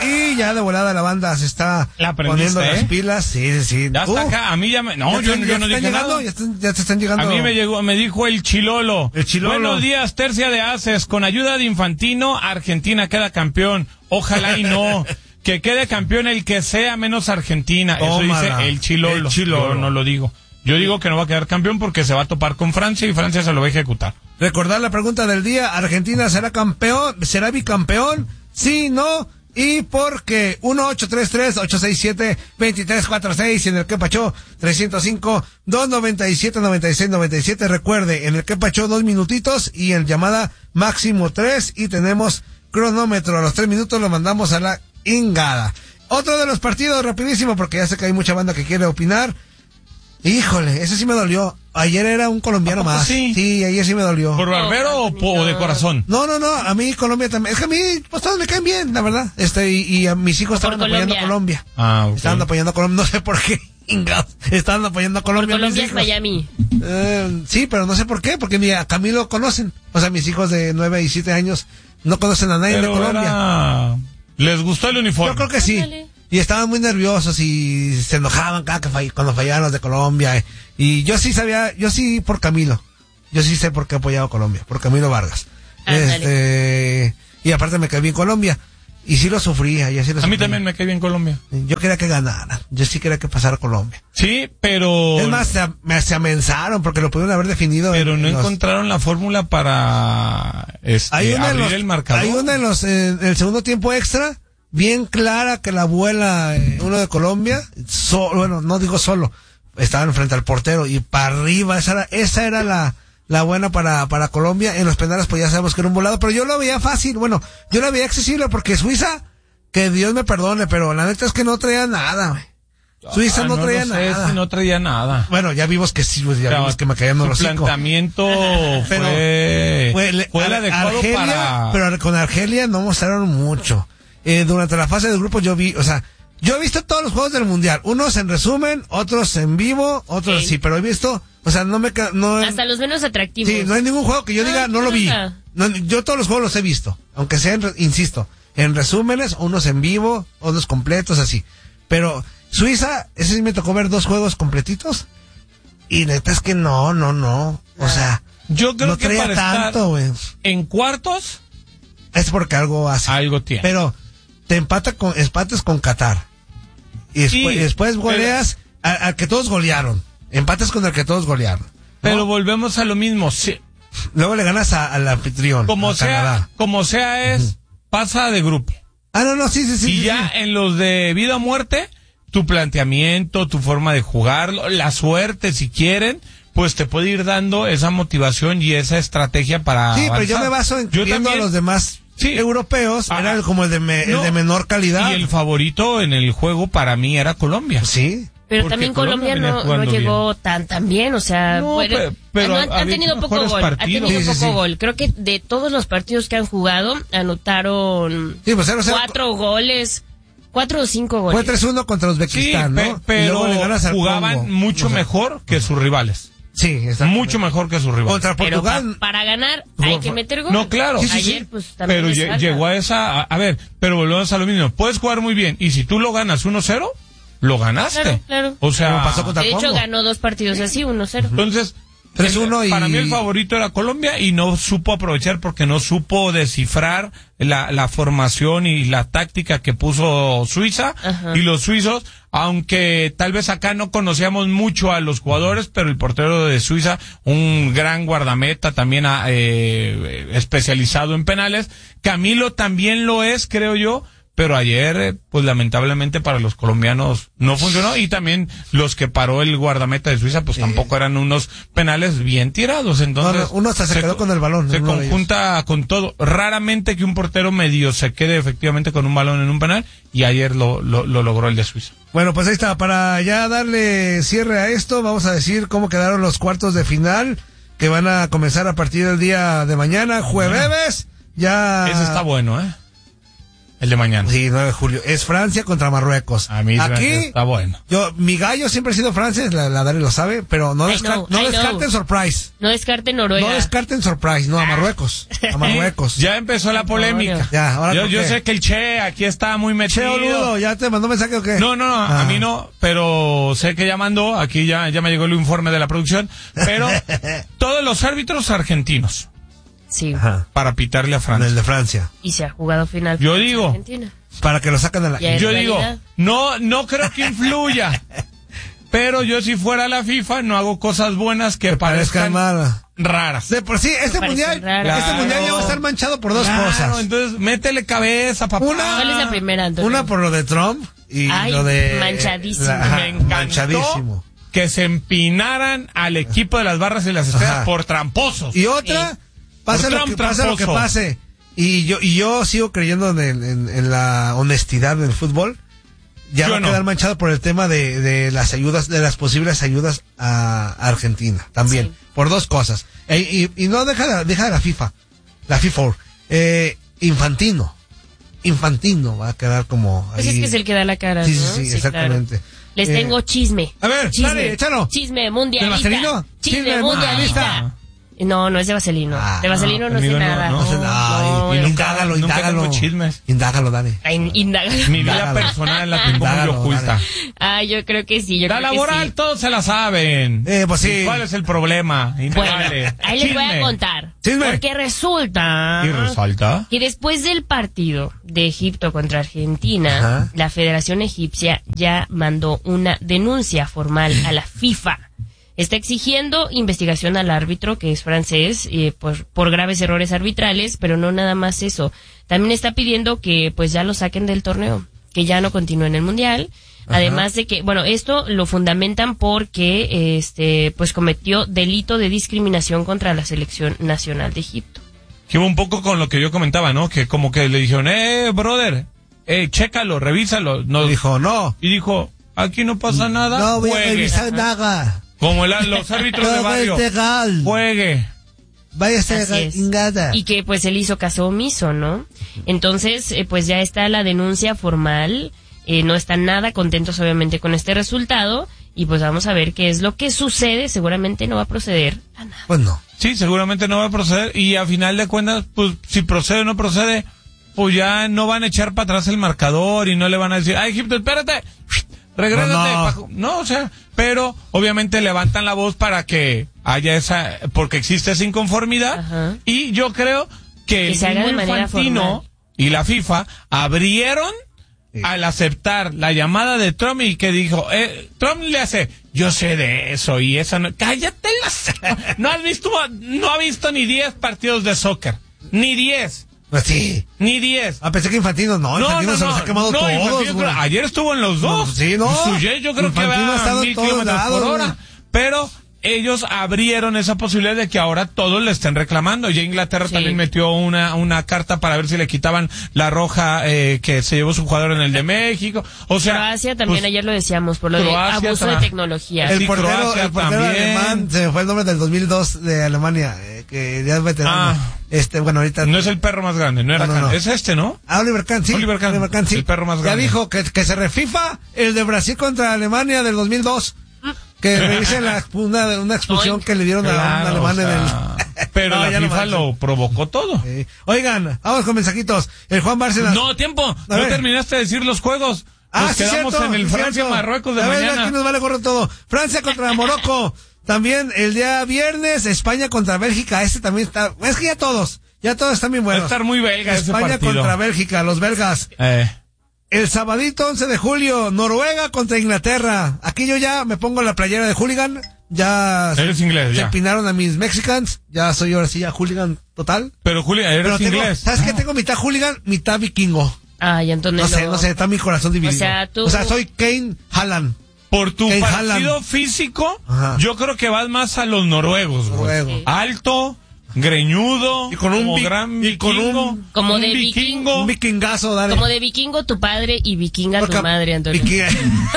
y ya de volada la banda se está poniendo las pilas. Sí. Ya está acá, a mí ya me... No, yo no dije nada. Ya te están llegando. A mí me dijo el Chilolo. Buenos días, tercia de ases. Con ayuda de Infantino, Argentina queda campeón. Ojalá y no. Que quede campeón el que sea menos Argentina. Tómala. Eso dice el Chilolo. Yo no lo digo. Yo digo que no va a quedar campeón porque se va a topar con Francia y Francia se lo va a ejecutar. Recordar la pregunta del día: ¿Argentina será campeón? ¿Será bicampeón? Sí, no. Y porque 1-833-867-2346 en el Quepacho 305-297-9697. Recuerde, en el Quepacho 2 minutitos y en llamada máximo 3 y tenemos cronómetro. A los 3 minutos lo mandamos a la ingada. Otro de los partidos, rapidísimo, porque ya sé que hay mucha banda que quiere opinar. Híjole, ese sí me dolió. Ayer era un colombiano más. Sí, ayer sí me dolió. ¿Por barbero o de corazón? No, a mí Colombia también. Es que a mí, pues todos me caen bien, la verdad. Y a mis hijos estaban apoyando a Colombia. Okay. Estaban apoyando a Colombia, no sé por qué. Estaban apoyando a Colombia. Por Colombia es Miami. Sí, pero no sé por qué, porque a Camilo conocen. O sea, mis hijos de 9 y 7 años no conocen a nadie de Colombia. ¿Les gustó el uniforme? Yo creo que sí. Y estaban muy nerviosos y se enojaban cuando fallaban los de Colombia. Y yo sí por Camilo. Yo sí sé por qué apoyaba a Colombia, por Camilo Vargas. Y aparte me cae bien Colombia. Y sí lo sufría. A mí también me cae bien Colombia. Yo quería que ganara. Yo sí quería que pasara Colombia. Sí, pero... Es más, se amenazaron porque lo pudieron haber definido. Pero no encontraron la fórmula para abrir el marcador. Hay una en el segundo tiempo extra, bien clara, que la abuela, uno de Colombia, bueno, no digo solo, estaban frente al portero y para arriba, esa era la buena para Colombia. En los penales pues ya sabemos que era un volado, pero yo lo veía fácil, bueno, yo lo veía accesible porque Suiza, que Dios me perdone, pero la neta es que no traía nada, güey. Suiza no traía nada. No traía nada. Bueno, ya vimos que sí, pues vimos que me caían los hocico. Su planteamiento fue el adecuado Argelia, pero con Argelia no mostraron mucho. Durante la fase de grupos yo he visto todos los juegos del mundial, unos en resumen, otros en vivo, otros sí, pero he visto, o sea, hasta los menos atractivos. Sí, no hay ningún juego que yo diga, no lo vi. No, yo todos los juegos los he visto, aunque sean, insisto, en resúmenes, unos en vivo, otros completos, así. Pero Suiza, ese sí me tocó ver 2 juegos completitos, y neta es que no, o sea, yo creo no que para tanto, güey. En cuartos es porque algo hace. Algo tiene. Pero te empates con Qatar. Y después goleas al que todos golearon. Empates con el que todos golearon, ¿no? Pero volvemos a lo mismo. Sí. Luego le ganas al anfitrión. Canadá. Como sea pasa de grupo. Sí. Y ya en los de vida o muerte, tu planteamiento, tu forma de jugar, la suerte si quieren, pues te puede ir dando esa motivación y esa estrategia para avanzar. Pero yo me baso en viendo a los demás europeos, era como el de menor calidad. Y el favorito en el juego para mí era Colombia. Sí. Pero también Colombia no llegó tan bien, o sea, pero han tenido poco gol. Han tenido poco gol. Creo que de todos los partidos que han jugado, anotaron 4 goles. 4 o 5 goles. Fue 3-1 contra Uzbekistán, ¿no? Pero jugaban mucho mejor que sus rivales. Sí, exactamente. Mucho mejor que sus rivales. Contra Portugal. Pero para ganar hay que meter gol. No, claro. Ayer, pues, también pero llegó a esa... A ver, pero volvemos a lo mismo. Puedes jugar muy bien. Y si tú lo ganas 1-0, lo ganaste. Claro. O sea... pasó contra de hecho, Congo. ganó 2 partidos así, 1-0. Entonces... 3-1 Para mí el favorito era Colombia y no supo aprovechar porque no supo descifrar la formación y la táctica que puso Suiza. Ajá. Y los suizos, aunque tal vez acá no conocíamos mucho a los jugadores, pero el portero de Suiza, un gran guardameta también especializado en penales. Camilo también lo es, creo yo. Pero ayer, pues lamentablemente para los colombianos no funcionó, y también los que paró el guardameta de Suiza, pues tampoco eran unos penales bien tirados. Entonces uno hasta se quedó con el balón. Se conjunta con todo. Raramente que un portero medio se quede efectivamente con un balón en un penal, y ayer lo logró el de Suiza. Bueno, pues ahí está. Para ya darle cierre a esto, vamos a decir cómo quedaron los cuartos de final, que van a comenzar a partir del día de mañana, jueves. Ya. Ese está bueno, El de mañana. Sí, 9 de julio. Es Francia contra Marruecos. Aquí está bueno. Mi gallo siempre ha sido Francia, la Dani lo sabe, pero no descarten surprise. No descarten Noruega. No descarten surprise, no, a Marruecos. A Marruecos. Ya empezó la polémica. Ya, ahora yo sé que el Che aquí está muy metido. Che, boludo, ¿ya te mandó mensaje o qué? No, a mí no, pero sé que ya mandó, aquí ya me llegó el informe de la producción, pero todos los árbitros argentinos. Sí. Ajá. Para pitarle a Francia. El de Francia. Y se ha jugado final. Yo digo. Argentina. Para que lo saquen de la... Yo digo, no creo que influya. Pero yo si fuera la FIFA no hago cosas buenas que parezcan raras. De por sí, este mundial ya va a estar manchado por dos cosas. Entonces, métele cabeza, papá. ¿Cuál es la primera, Antonio? Una por lo de Trump y lo de... Manchadísimo. Me encantó que se empinaran al equipo de las barras y las estrellas por tramposos. Y otra... Pase lo que pase. Y yo sigo creyendo en la honestidad del fútbol. Ya va a quedar manchado por el tema de las ayudas, de las posibles ayudas a Argentina. También. Sí. Por dos cosas. Y no deja de la FIFA. La FIFA. Infantino va a quedar como ahí. Pues es que es el que da la cara, sí, ¿no? Sí, exactamente. Claro. Les tengo chisme. A ver, dale, échalo. Chisme mundialista. ¿De Vaselino? Chisme mundialista. No es de Vaselino. De Vaselino no sé nada. Indágalo. Indágalo, Dani. Indágalo. Mi vida personal la tengo muy oculta. Yo creo que sí. La laboral todos se la saben. Pues sí. ¿Cuál es el problema? Bueno, ahí les voy a contar. Chisme. Porque resulta que después del partido de Egipto contra Argentina, la Federación Egipcia ya mandó una denuncia formal a la FIFA. Está exigiendo investigación al árbitro, que es francés, por graves errores arbitrales, pero no nada más eso. También está pidiendo que pues ya lo saquen del torneo, que ya no continúe en el Mundial. Ajá. Además de que, esto lo fundamentan porque pues cometió delito de discriminación contra la selección nacional de Egipto. Que un poco con lo que yo comentaba, ¿no? Que como que le dijeron, brother, chécalo, revísalo. No, dijo, no. Y dijo, aquí no pasa nada. No voy a revisar nada. Como los árbitros de barrio. Juegue. Vaya a ser ingada. Y que pues él hizo caso omiso, ¿no? Entonces, pues ya está la denuncia formal. No están nada contentos obviamente con este resultado. Y pues vamos a ver qué es lo que sucede. Seguramente no va a proceder a nada. Pues no. Sí, seguramente no va a proceder. Y a final de cuentas, pues si procede o no procede, pues ya no van a echar para atrás el marcador y no le van a decir, Egipto, espérate. Regrésate. No, o sea, pero obviamente levantan la voz para que haya porque existe esa inconformidad. Ajá. Y yo creo que el mismo Infantino y la FIFA abrieron al aceptar la llamada de Trump y que dijo, Trump le hace, yo sé de eso y esa no, cállate no ha visto ni 10 partidos de soccer, ni 10. Pues sí. Ni 10. Pensé que Infantino Infantino se los ha quemado todos. Ayer estuvo en los dos. Sí, no. Yo creo que va a 1000 kilómetros por hora. Pero ellos abrieron esa posibilidad de que ahora todos le estén reclamando. Ya Inglaterra también metió una carta para ver si le quitaban la roja que se llevó su jugador en el de México. O sea, Croacia también, pues, ayer lo decíamos, por lo de abuso de tecnología. El portero alemán, se me fue el nombre del 2002 de Alemania, que ya es veterano. Bueno, ahorita... No es el perro más grande, no era Kahn. Es ¿no? Oliver Kahn, sí. Oliver Kahn, sí. El perro más grande. Ya dijo que se refifa el de Brasil contra Alemania del 2002. Que revisen una expulsión que le dieron a un alemán en el... Pero la FIFA lo provocó todo. Oigan, vamos con mensajitos. El Juan Bárcenas... No, tiempo. No terminaste de decir los juegos. Nos quedamos en el Francia-Marruecos de mañana. Aquí nos vale gorro todo. Francia contra Morocco. También el día viernes, España contra Bélgica. También está... Es que ya todos están bien buenos. Va a estar muy belga España ese partido. Contra Bélgica, los belgas. El sabadito 11 de julio, Noruega contra Inglaterra. Aquí yo ya me pongo la playera de hooligan. Ya eres inglés, se ya. Empinaron a mis mexicans. Ya soy ahora sí ya hooligan total. Pero hooligan, eres inglés. ¿Sabes qué? Tengo mitad hooligan, mitad vikingo. Y entonces no sé, está mi corazón dividido. O sea, soy Kane Haaland. Por tu partido físico, yo creo que vas más a los noruegos, güey. Sí. Alto, greñudo, y con un gran vikingo, como de vikingo, un vikingazo, dale. Como de vikingo tu padre y vikinga tu madre, Antonio.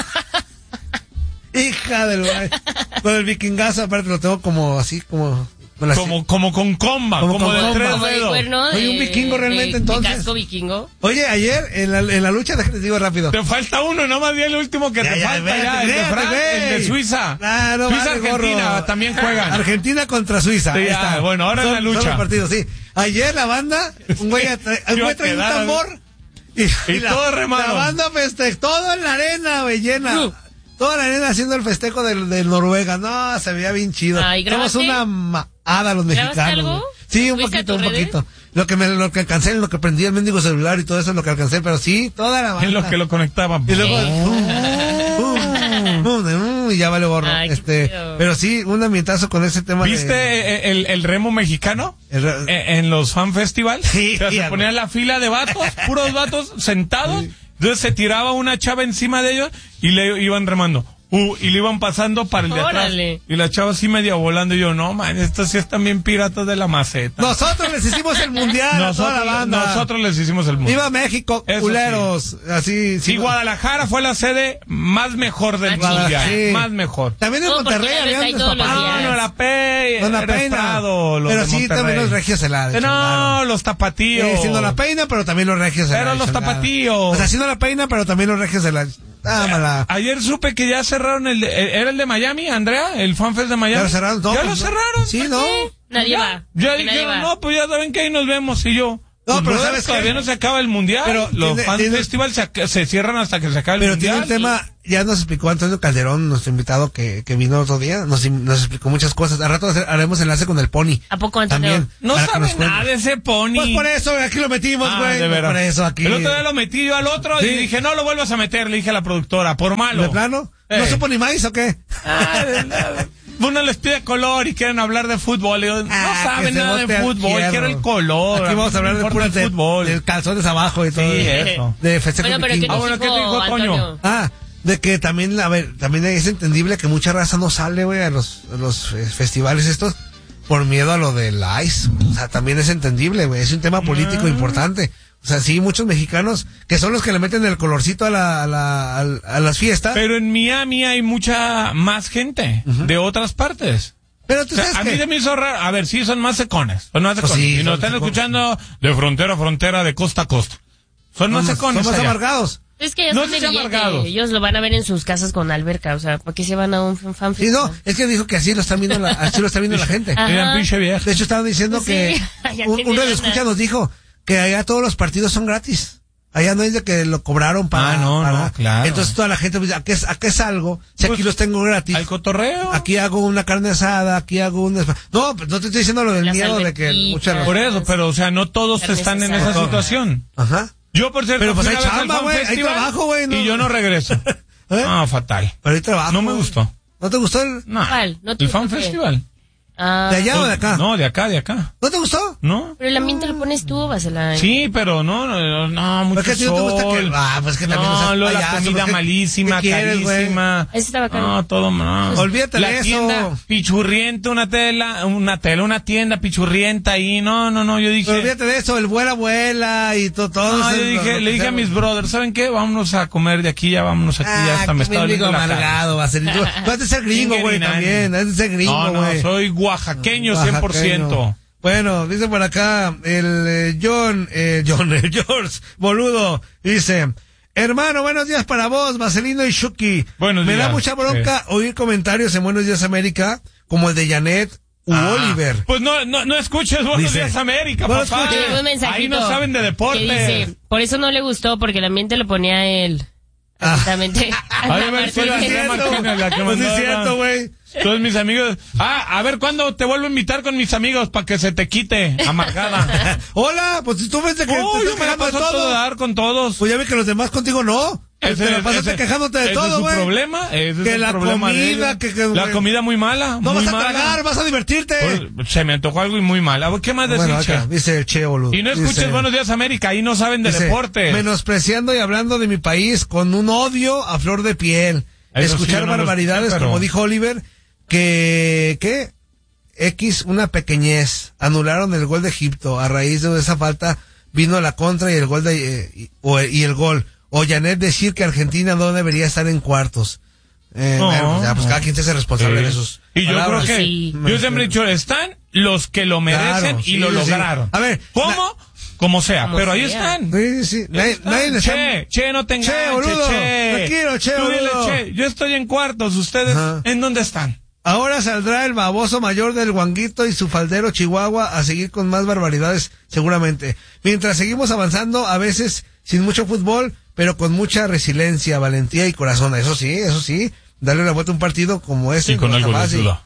Hija del... Con el vikingazo aparte lo tengo como así, como Como con comba, como de tres dedos. Soy un vikingo realmente entonces. Casco vikingo. Oye, ayer en la lucha, déjate digo rápido. Te falta uno, nada más bien el último que te falta el de Suiza. Claro, Suiza, Argentina, también juegan. Argentina contra Suiza. Sí, bueno, ahora en la lucha. Son los partidos, sí. Ayer la banda, un güey trae un tambor y todo remado. La banda festejó, todo en la arena, güey, llena. Toda la arena haciendo el festejo del Noruega. No, se veía bien chido. Somos una maada los mexicanos. ¿Algo? Sí, un poquito. Lo que alcancé, lo que prendí el mendigo celular y todo eso es lo que alcancé, pero sí, toda la banda. En lo que lo conectaban. Y luego, y ya vale gorro. Pero sí, un ambientazo con ese tema. ¿Viste el remo mexicano? En los fan festival. Sí. Se ponían la fila de vatos, puros vatos sentados. Sí. Entonces se tiraba una chava encima de ellos y le iban remando. Y le iban pasando para el de atrás. Y la chava así media volando. Y yo, no, man, estos sí están bien piratas de la maceta. Nosotros les hicimos el mundial a toda la banda. Nosotros les hicimos el mundial. Viva México, eso culeros. Sí. Así, sí, Guadalajara fue la sede más mejor del mundial. Sí. Más mejor. También en Monterrey había unos papás. No, la Peina. Pero sí, también los regios se la no, los tapatíos. Sí, no la Peina, pero también los regios se la. Pero los tapatíos. O sea, sí no la Peina, pero también los regios se la. Ayer supe que ya cerraron era el de Miami, Andrea, el FanFest de Miami. ¿Ya lo cerraron? ¿Ya lo cerraron? Sí, ¿no? Nadie va. Ya dijeron, no, pues ya saben que ahí nos vemos. Y yo, no, pero sabes todavía no se acaba el mundial. Pero los fan festival se cierran hasta que se acabe el mundial. Pero tiene un tema, ya nos explicó Antonio Calderón, nuestro invitado que vino otro día, nos explicó muchas cosas. Al rato haremos enlace con el Pony. ¿A poco Antonio? También. No sabe nada de ese Pony. Pues por eso aquí lo metimos, güey. Por eso aquí. El otro día lo metí yo al otro y dije, no lo vuelvas a meter, le dije a la productora, por malo. ¿De plano? ¿No supo ni maíz o qué? Uno les pide color y quieren hablar de fútbol. No saben nada de fútbol, quiero el color. Aquí vamos a hablar de fútbol. De calzones abajo y todo. Sí, eso. De festejo. Bueno, pero ¿qué te dijo Toño? De que también, a ver, también es entendible que mucha raza no sale, güey, a los festivales estos por miedo a lo del ICE. O sea, también es entendible, güey. Es un tema político importante. O sea, sí, muchos mexicanos que son los que le meten el colorcito a las fiestas. Pero en Miami hay mucha más gente de otras partes. Pero tú sabes a mí me hizo raro. A ver, sí, son más secones. Son más secones. Pues sí, y nos están escuchando de frontera a frontera, de costa a costa. Son más secones. Son más amargados. Es que ya no son amargados. Ellos lo van a ver en sus casas con alberca, o sea, ¿por qué se van a un fan festival? Sí, no, es que dijo que así lo están viendo así lo está viendo la gente. De hecho, estaban diciendo que un radioescucha nos dijo que allá todos los partidos son gratis. Allá no es de que lo cobraron para... no, claro. Entonces toda la gente dice, ¿a qué salgo? Si aquí los tengo gratis. Al cotorreo. Aquí hago una carne asada, aquí hago un... No, pues no te estoy diciendo lo del miedo de que... Por eso, pero o sea, no todos están en esa situación. Ajá. Yo, por cierto, pero pues hay chamba, güey, hay trabajo, güey. No. Y yo no regreso. Ah, fatal. Pero hay trabajo. No me gustó. ¿No te gustó el...? No. ¿Cuál? ¿No te el fan festival? ¿De allá o de acá? No, de acá. ¿No te gustó? No. Pero el ambiente lo pones tú, Basela. Sí, pero no, mucho sol. ¿No te gusta que... pues que también no, la comida malísima, carísima. Eso estaba caro. No, todo mal. Olvídate de eso. Tienda pichurrienta, una tienda pichurrienta ahí. No, yo dije. Pero olvídate de eso, el vuela y todo. No, le dije a mis brothers, ¿saben qué? Vámonos a comer de aquí, ya vámonos aquí, ya hasta me está doliendo la cara. Tú has de ser gringo, güey, también. Has de ser gringo, güey. No, soy oaxaqueño 100%. Bueno, dice por acá el George Boludo, dice, hermano, buenos días para vos, Marcelino y Shuki. Buenos días. Me da mucha bronca oír comentarios en Buenos Días América, como el de Janet Oliver. Pues no escuches Buenos Días América, papá. Ahí no saben de deporte. Dice, por eso no le gustó, porque el ambiente lo ponía él. Exactamente. Es cierto, güey. Todos mis amigos. A ver, ¿cuándo te vuelvo a invitar con mis amigos para que se te quite, amargada? Hola, pues si tú ves que te yo me la paso todo dar con todos. Pues ya vi que los demás contigo no. Te la pasaste quejándote de todo, güey. ¿Es su problema? Que la comida, la comida muy mala. No vas a tragar, vas a divertirte. Pues, se me antojó algo y muy mala. ¿Qué más decir, Che? Dice el Che, boludo. Y no escuches Buenos Días América, ahí no saben de deporte. Menospreciando y hablando de mi país con un odio a flor de piel. Escuchar barbaridades, como dijo Oliver, que una pequeñez. Anularon el gol de Egipto. A raíz de esa falta vino la contra y el gol y el gol. O Janet decir que Argentina no debería estar en cuartos. Pues cada quien se hace responsable de sus y yo palabras. creo que yo siempre he dicho, están los que lo merecen y lo lograron. A ver, ¿cómo? Como sea, pero ahí están. Sí. Nadie Che, no te enganches, Che, boludo. Tranquilo, Che, boludo. Che, yo estoy en cuartos, ¿ustedes en dónde están? Ahora saldrá el baboso mayor del Guanguito y su faldero Chihuahua a seguir con más barbaridades, seguramente. Mientras seguimos avanzando, a veces sin mucho fútbol, pero con mucha resiliencia, valentía y corazón. Eso sí. Darle la vuelta a un partido como ese. Y con algo de duda.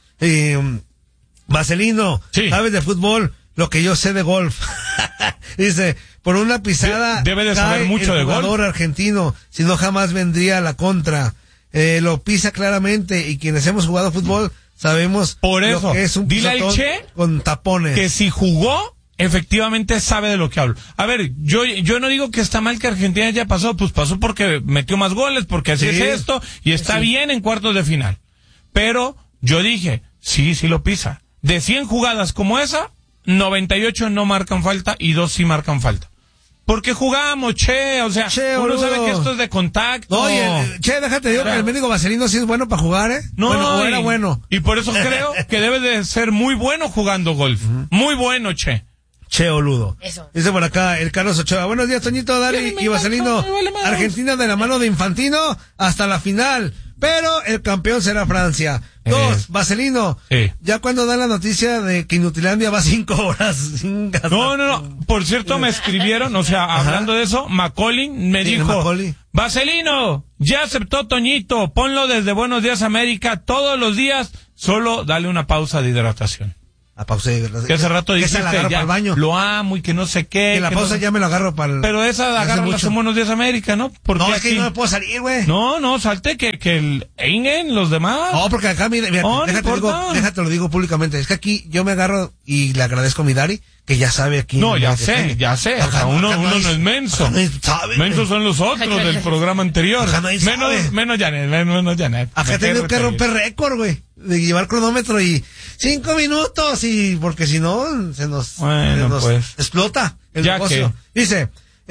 Vaselino, ¿sabes de fútbol? Lo que yo sé de golf. Dice, por una pisada debe de saber mucho de golf. El jugador argentino, si no jamás vendría a la contra. Lo pisa claramente y quienes hemos jugado fútbol sabemos por eso, lo que es un pisotón con tapones. Que si jugó, efectivamente sabe de lo que hablo. A ver, yo no digo que está mal que Argentina haya pasado, pues pasó porque metió más goles, porque así es esto, y está bien en cuartos de final. Pero yo dije, sí lo pisa. De 100 jugadas como esa, 98 no marcan falta y 2 sí marcan falta. Porque jugamos, o sea, uno sabe que esto es de contacto. Oye, déjate, digo que el médico Vaselino sí es bueno para jugar, No, bueno, era bueno. Y por eso creo que debe de ser muy bueno jugando golf. Muy bueno, Che, boludo. Eso. Dice por acá el Carlos Ochoa. Buenos días, Toñito, Dari y Vaselino. Argentina de la mano de Infantino hasta la final. Pero el campeón será Francia. 2, Vaselino. Ya cuando dan la noticia de que Inutilandia va 5 horas. No. Por cierto, me escribieron, o sea, hablando de eso, Macaulay me dijo, Vaselino, ya aceptó Toñito, ponlo desde Buenos Días América todos los días, solo dale una pausa de hidratación. A pausa de hidratación. Que hace rato dijiste, la agarro ya, para el baño. Lo amo y que no sé qué. Que la pausa ya me la agarro para el... Pero esa la agarro en Buenos Días América, ¿no? Porque no, es que no me puedo salir, güey. No, salte que el Eingen, los demás. No, porque acá, mira, déjate lo digo públicamente. Es que aquí yo me agarro y le agradezco a mi Dari, que ya sabe aquí. No, ya sé. O sea, uno no es menso. Mensos son los otros del programa anterior. Menos Janet. Acá tengo que romper récord, güey. De llevar cronómetro y 5 minutos y porque si no se nos pues explota el ya negocio. Que... Dice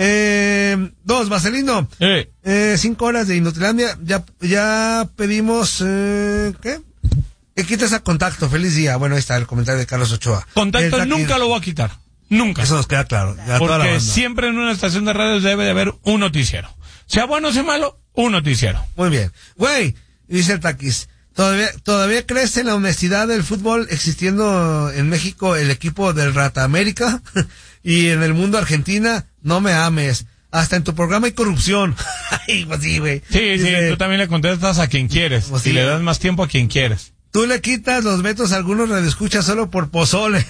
2, Vaselino 5 horas de Inutilandia, ya pedimos ¿qué? Que quites a Contacto, feliz día. Bueno, ahí está el comentario de Carlos Ochoa. Contacto nunca lo voy a quitar, nunca. Eso nos queda claro. Porque siempre en una estación de radio debe de haber un noticiero, sea bueno o sea malo, un noticiero. Muy bien, güey, dice el Taquis. ¿Todavía crees en la honestidad del fútbol existiendo en México el equipo del Rata América? Y en el mundo Argentina, no me ames. Hasta en tu programa hay corrupción. Ay, pues sí, güey. Sí, tú también le contestas a quien quieres. Pues y le das más tiempo a quien quieres. Tú le quitas los vetos a algunos radioescuchas solo por pozole.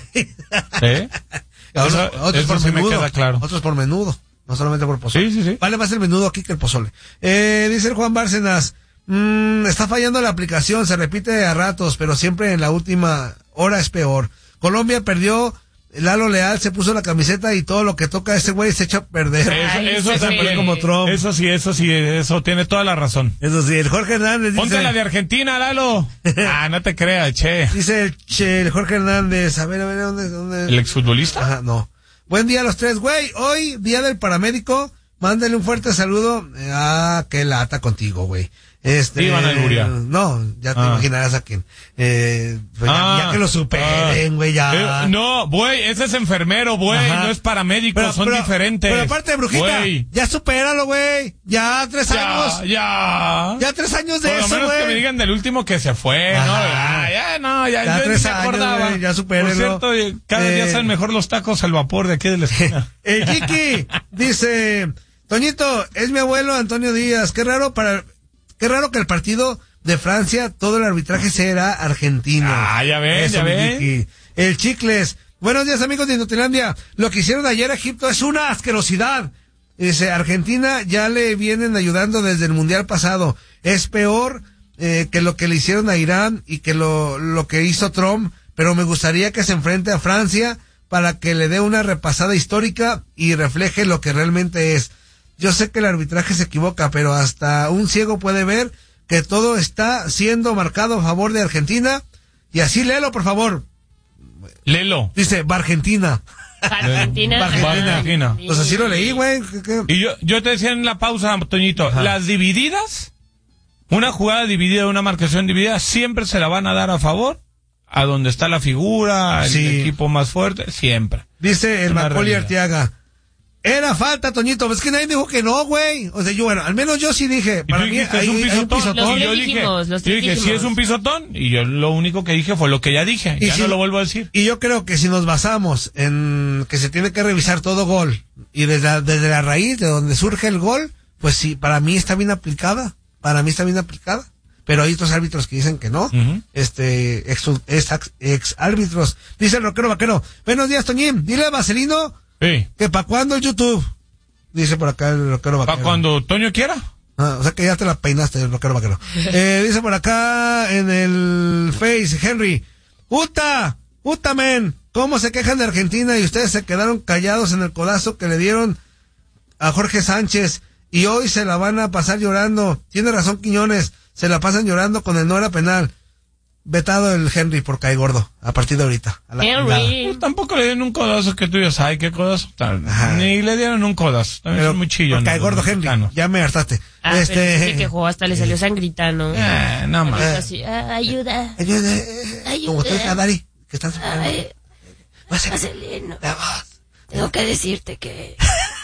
Otros por sí menudo. Me queda claro. Otros por menudo. No solamente por pozole. Sí. Vale más el menudo aquí que el pozole. Dice el Juan Bárcenas. Está fallando la aplicación, se repite a ratos, pero siempre en la última hora es peor. Colombia perdió, Lalo Leal se puso la camiseta y todo lo que toca a ese güey se echa a perder. Eso también, como Trump. Eso tiene toda la razón. Eso sí, el Jorge Hernández dice... Ponte la de Argentina, Lalo. No te creas, che. Dice el Jorge Hernández, a ver, ¿dónde? ¿El exfutbolista? Ajá, no. Buen día a los tres, güey, hoy, día del paramédico, mándale un fuerte saludo. Qué lata contigo, güey. Iván Alburia. No, ya te imaginarás a quién. Ya que lo superen, güey, ya. No, güey, ese es enfermero, güey, no es paramédico, son diferentes. Pero aparte de brujita, ya supéralo, güey. Ya 3 años. Ya 3 años de por eso, güey. Por lo menos que me digan del último que se fue, ¿no? Ya 3 años, güey, ya supérenlo. Por cierto, cada día saben mejor los tacos al vapor de aquí de la esquina. El Kiki dice, Toñito, es mi abuelo Antonio Díaz, qué raro que el partido de Francia, todo el arbitraje será argentino. Ya ven. El Chicles. Buenos días, amigos de Inutilandia. Lo que hicieron ayer a Egipto es una asquerosidad. Dice, Argentina ya le vienen ayudando desde el Mundial pasado. Es peor que lo que le hicieron a Irán y que lo que hizo Trump, pero me gustaría que se enfrente a Francia para que le dé una repasada histórica y refleje lo que realmente es. Yo sé que el arbitraje se equivoca, pero hasta un ciego puede ver que todo está siendo marcado a favor de Argentina. Y así léelo, por favor. Léelo. Dice, Argentina. Argentina. Pues así lo leí, güey. Y yo te decía en la pausa, Toñito, las divididas Una jugada dividida, una marcación dividida, siempre se la van a dar a favor a donde está la figura, el equipo más fuerte, siempre. Dice el Macaulay Arteaga, era falta, Toñito, es que nadie dijo que no, güey. O sea, yo, bueno, al menos yo sí dije, para mí hay un pisotón. Yo dije, sí es un pisotón, y yo lo único que dije fue lo que ya dije, y ya no lo vuelvo a decir. Y yo creo que si nos basamos en que se tiene que revisar todo gol, y desde la raíz de donde surge el gol, pues sí, para mí está bien aplicada. Pero hay otros árbitros que dicen que no. Ex árbitros. Dice el rockero vaquero, buenos días, Toñín, dile a Vaselino que para cuándo el YouTube. Dice por acá el rockero vaquero. ¿Para cuando Toño quiera? O sea que ya te la peinaste, el rockero vaquero. Dice por acá en el Face, Henry, Uta, men, ¿cómo se quejan de Argentina y ustedes se quedaron callados en el codazo que le dieron a Jorge Sánchez? Y hoy se la van a pasar llorando. Tiene razón Quiñones, se la pasan llorando con el no era penal. Vetado el Henry por cae gordo, a partir de ahorita. Pues tampoco le dieron un codazo que tú digas, ay, qué codazo. Ni le dieron un codazo. También es muy chillón. Cae gordo Henry, ya me hartaste. Pero que jugó, hasta le salió sangritano. Nada más. Así, ayuda. Como estoy Dari, que estás... Vaselino, tengo que decirte que...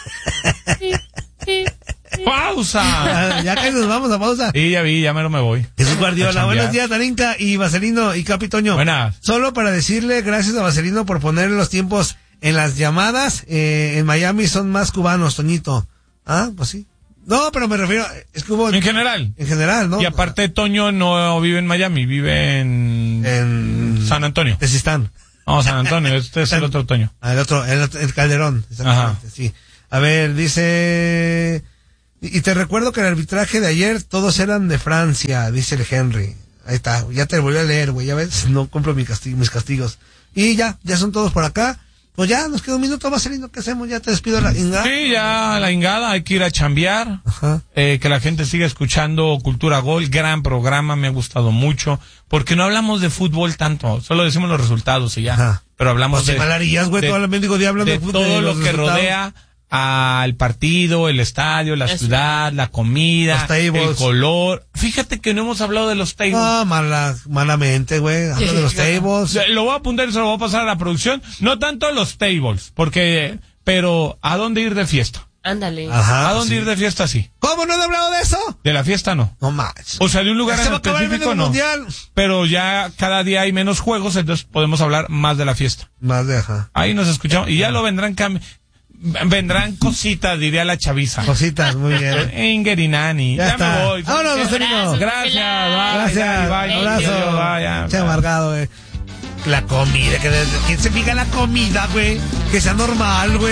¡Pausa! Ya que nos vamos a pausa. Y ya me voy. Jesús Guardiola, buenos días, Darinka y Vaselino y Capitoño. Buenas. Solo para decirle gracias a Vaselino por poner los tiempos en las llamadas. En Miami son más cubanos, Toñito. Ah, pues sí. No, pero me refiero, es que hubo... En general, ¿no? Y aparte Toño no vive en Miami, vive en San Antonio. Tesistán. No, San Antonio, este es el otro Toño. El Calderón, exactamente. Ajá. Sí. A ver, dice... Y te recuerdo que el arbitraje de ayer todos eran de Francia, dice el Henry. Ahí está, ya te volví a leer, güey, ya ves, no cumplo mis castigos. Y ya son todos por acá. Pues ya, nos queda un minuto, Vaselino, ¿qué hacemos? Ya te despido la ingada. Sí, ya la ingada, hay que ir a chambear. Ajá. Que la gente siga escuchando Cultura Gol, gran programa, me ha gustado mucho. Porque no hablamos de fútbol tanto, solo decimos los resultados y ya. Ajá. Pero hablamos de todo lo que rodea al partido, el estadio, la ciudad, la comida, el color. Fíjate que no hemos hablado de los tables. Ah, malamente, güey. Hablo de los tables. Lo voy a apuntar y se lo voy a pasar a la producción. No tanto los tables, pero ¿a dónde ir de fiesta? Ándale. Ajá, ¿a dónde ir de fiesta sí? ¿Cómo no he hablado de eso? De la fiesta no. No más. O sea, de un lugar en específico no. Mundial. Pero ya cada día hay menos juegos, entonces podemos hablar más de la fiesta. Ajá. Ahí nos escuchamos y ya lo vendrán cositas, diría la chaviza. Cositas, muy bien. Ingerinani. Ya me voy. Vámonos, Vaselino. Gracias. Gracias. Abrazo. Se ha amargado, güey. La comida, ¿quién se fija en la comida, güey? Que sea normal, güey.